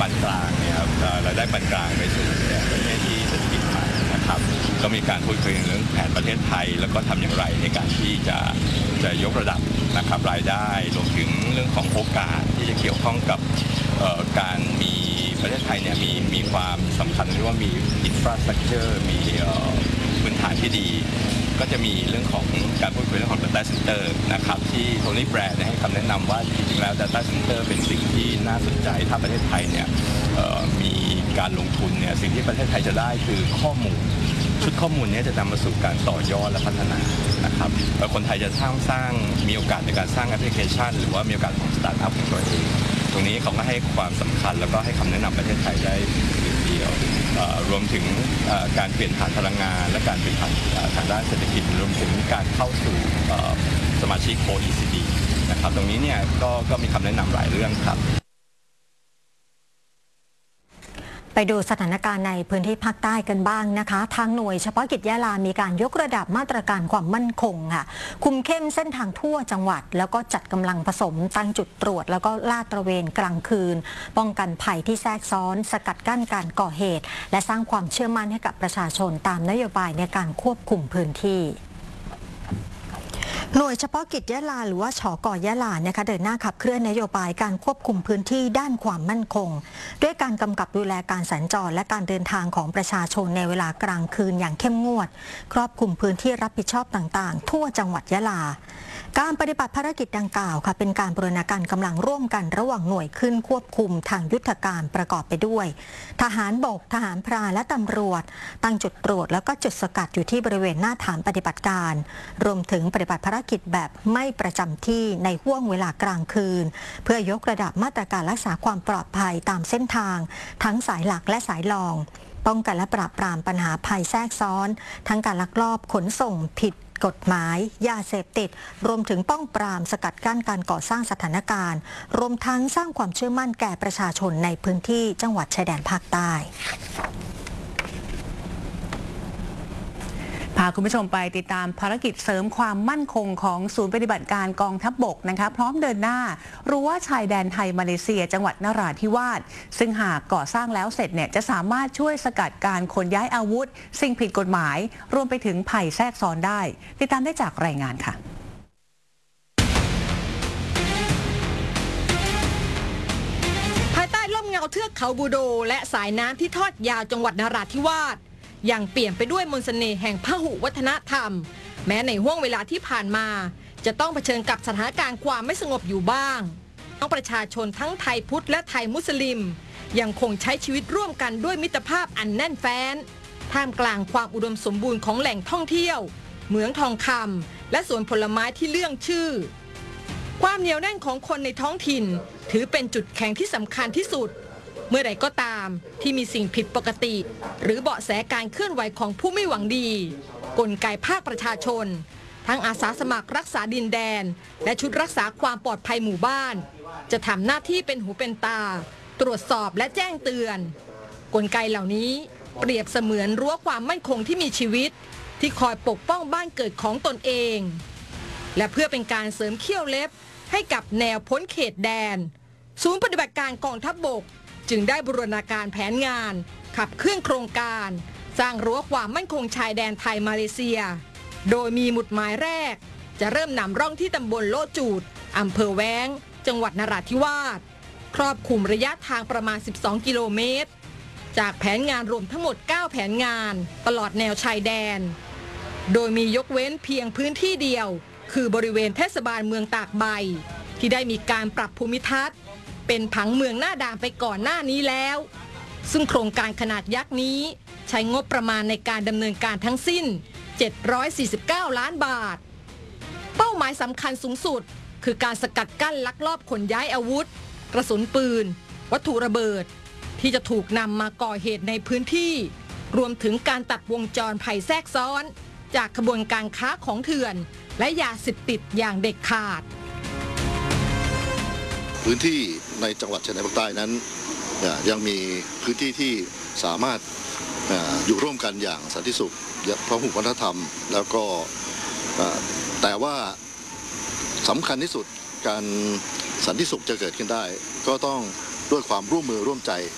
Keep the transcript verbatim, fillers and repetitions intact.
านกลางเนี่ยรายได้ปานกลางไปสู่เนี่ยประเทศที่เศรษฐกิจใหม่นะครับก็มีการพูดคุยเรื่องแผนประเทศไทยแล้วก็ทำอย่างไรในการที่จะจะยกระดับนะครับรายได้รวมถึงเรื่องของโอกาสที่จะเกี่ยวข้องกับการมีประเทศไทยเนี่ยมีมีความสำคัญเรียกว่ามีอินฟราสตรัคเจอร์มีพื้นฐานที่ดีก็จะมีเรื่องของการพูดคุยเรื่องของ Data Center นะครับที่โทนี่แบรนด์ให้คำแนะนำว่าจริงๆแล้ว Data Center เป็นสิ่งที่น่าสนใจถ้าประเทศไทยเนี่ยมีการลงทุนเนี่ยสิ่งที่ประเทศไทยจะได้คือข้อมูลชุดข้อมูลนี้จะนำมาสู่การต่อยอดและพัฒนานะครับแล้วคนไทยจะสร้างสร้างมีโอกาสในการสร้างแอปพลิเคชันหรือว่ามีโอกาสของสตาร์ทอัพของตัวเองตรงนี้เขาก็ให้ความสำคัญแล้วก็ให้คำแนะนำประเทศไทยได้เดียวรวมถึงการเปลี่ยนผ่านพลังงานและการเปลี่ยนผ่านทางด้านเศรษฐกิจรวมถึงการเข้าสู่สมาชิก โอ อี ซี ดี นะครับตรงนี้เนี่ยก็ก็มีคำแนะนำหลายเรื่องครับไปดูสถานการณ์ในพื้นที่ภาคใต้กันบ้างนะคะทางหน่วยเฉพาะกิจยะลามีการยกระดับมาตรการความมั่นคงค่ะคุมเข้มเส้นทางทั่วจังหวัดแล้วก็จัดกำลังผสมตั้งจุดตรวจแล้วก็ลาดตระเวนกลางคืนป้องกันภัยที่แทรกซ้อนสกัดกั้นการก่อเหตุและสร้างความเชื่อมั่นให้กับประชาชนตามนโยบายในการควบคุมพื้นที่หน่วยเฉพาะกิจยะลาหรือว่าฉก.ยะลานะคะเดินหน้าขับเคลื่อนนโยบายการควบคุมพื้นที่ด้านความมั่นคงด้วยการกำกับดูแลการสัญจรและการเดินทางของประชาชนในเวลากลางคืนอย่างเข้มงวดครอบคลุมพื้นที่รับผิดชอบต่างๆทั่วจังหวัดยะลาการปฏิบัติภารกิจดังกล่าวค่ะเป็นการบูรณาการกำลังร่วมกันระหว่างหน่วยขึ้นควบคุมทางยุทธการประกอบไปด้วยทหารบกทหารพรานและตำรวจตั้งจุดตรวจแล้วก็จุดสกัดอยู่ที่บริเวณหน้าฐานปฏิบัติการรวมถึงปฏิบัติภารกิจแบบไม่ประจำที่ในห้วงเวลากลางคืนเพื่อยกระดับมาตรการรักษาความปลอดภัยตามเส้นทางทั้งสายหลักและสายรองป้องกันและปราบปรามปัญหาภัยแทรกซ้อนทั้งการลักลอบขนส่งผิดกฎหมายยาเสพติดรวมถึงป้องปรามสกัดกั้นการก่อสร้างสถานการณ์รวมทั้งสร้างความเชื่อมั่นแก่ประชาชนในพื้นที่จังหวัดชายแดนภาคใต้พาคุณผู้ชมไปติดตามภารกิจเสริมความมั่นคงของศูนย์ปฏิบัติการกองทัพบกนะคะพร้อมเดินหน้ารั้วชายแดนไทยมาเลเซียจังหวัดนราธิวาสซึ่งหากก่อสร้างแล้วเสร็จเนี่ยจะสามารถช่วยสกัดการขนย้ายอาวุธสิ่งผิดกฎหมายรวมไปถึงภัยแทรกซ้อนได้ติดตามได้จากรายงานค่ะภายใต้ร่มเงาเทือกเขาบูโดและสายน้ำที่ทอดยาวจังหวัดนราธิวาสยังเปลี่ยนไปด้วยมนต์เสน่ห์แห่งพหุวัฒนธรรมแม้ในห้วงเวลาที่ผ่านมาจะต้องเผชิญกับสถานการณ์ความไม่สงบอยู่บ้างทั้งประชาชนทั้งไทยพุทธและไทยมุสลิมยังคงใช้ชีวิตร่วมกันด้วยมิตรภาพอันแน่นแฟ้นท่ามกลางความอุดมสมบูรณ์ของแหล่งท่องเที่ยวเหมืองทองคำและสวนผลไม้ที่เลื่องชื่อความเหนียวแน่นของคนในท้องถิ่นถือเป็นจุดแข็งที่สำคัญที่สุดเมื่อใดก็ตามที่มีสิ่งผิดปกติหรือเบาะแสการเคลื่อนไหวของผู้ไม่หวังดีกลไกภาคประชาชนทั้งอาสาสมัครรักษาดินแดนและชุดรักษาความปลอดภัยหมู่บ้านจะทำหน้าที่เป็นหูเป็นตาตรวจสอบและแจ้งเตือนกลไกเหล่านี้เปรียบเสมือนรั้วความมั่นคงที่มีชีวิตที่คอยปกป้องบ้านเกิดของตนเองและเพื่อเป็นการเสริมเขี้ยวเล็บให้กับแนวพ้นเขตแดนศูนย์ปฏิบัติการกองทัพบกจึงได้บูรณาการแผนงานขับเคลื่อนโครงการสร้างรั้วความมั่นคงชายแดนไทยมาเลเซียโดยมีหมุดหมายแรกจะเริ่มนำร่องที่ตำบลโลจูดอำเภอแว้งจังหวัดนราธิวาสครอบคลุมระยะทางประมาณสิบสองกิโลเมตรจากแผนงานรวมทั้งหมดเก้าแผนงานตลอดแนวชายแดนโดยมียกเว้นเพียงพื้นที่เดียวคือบริเวณเทศบาลเมืองตากใบที่ได้มีการปรับภูมิทัศน์เป็นผังเมืองหน้าด่านไปก่อนหน้านี้แล้วซึ่งโครงการขนาดยักษ์นี้ใช้งบประมาณในการดำเนินการทั้งสิ้นเจ็ดร้อยสี่สิบเก้าล้านบาทเป้าหมายสำคัญสูงสุดคือการสกัดกั้นลักลอบขนย้ายอาวุธกระสุนปืนวัตถุระเบิดที่จะถูกนำมาก่อเหตุในพื้นที่รวมถึงการตัดวงจรภัยแทรกซ้อนจากขบวนการค้าของเถื่อนและยาเสพติดอย่างเด็ดขาดพื้นที่ในจังหวัดชายแดนภาคใต้นั้นยังมีพื้นที่ที่สามารถอยู่ร่วมกันอย่างสันติสุขพหุวัฒนธรรมแล้วก็แต่ว่าสำคัญที่สุดการสันติสุขจะเกิดขึ้นได้ก็ต้องด้วยความร่วมมือร่วมใจ